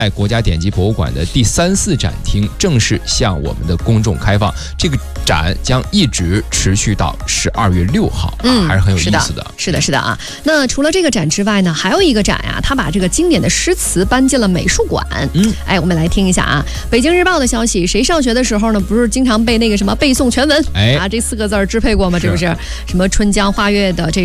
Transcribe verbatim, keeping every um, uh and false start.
哎，国家典籍博物馆的第三四展厅正式向我们的公众开放。这个展将一直持续到十二月六号，啊，嗯，还是很有意思的。 是的，是的，是的啊。那除了这个展之外呢，还有一个展呀、啊，它把这个经典的诗词搬进了美术馆。嗯，哎，我们来听一下啊，《北京日报》的消息，谁上学的时候呢，不是经常背那个什么背诵全文？哎，啊，这四个字支配过吗？这不是什么春江花月的这